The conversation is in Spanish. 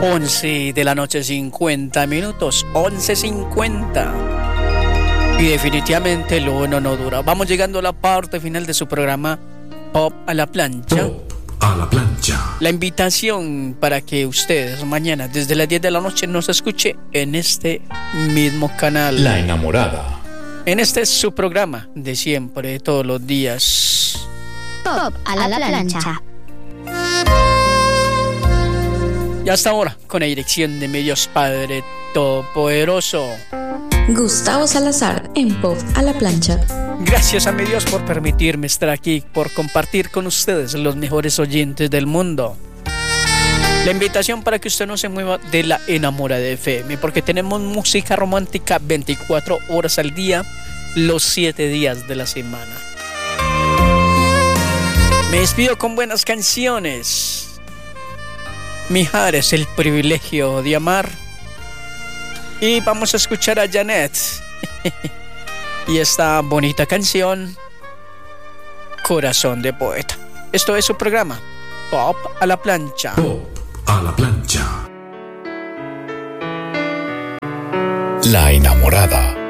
11 de la noche, 50 minutos, 11:50. Y definitivamente lo bueno no dura. Vamos llegando a la parte final de su programa Pop a la Plancha. Pop a la Plancha. La invitación para que ustedes mañana desde las 10 de la noche nos escuche en este mismo canal. La Enamorada. En este es su programa de siempre, de todos los días. Pop a la Plancha. Y hasta ahora, con la dirección de mi Dios Padre Todopoderoso, Gustavo Salazar en Pop a la Plancha. Gracias a mi Dios por permitirme estar aquí, por compartir con ustedes los mejores oyentes del mundo. La invitación para que usted no se mueva de la Enamorada FM, porque tenemos música romántica 24 horas al día, los 7 días de la semana. Me despido con buenas canciones. Mijares, el privilegio de amar. Y vamos a escuchar a Janet y esta bonita canción, Corazón de Poeta. Esto es su programa Pop a la Plancha. Pop a la Plancha. La Enamorada.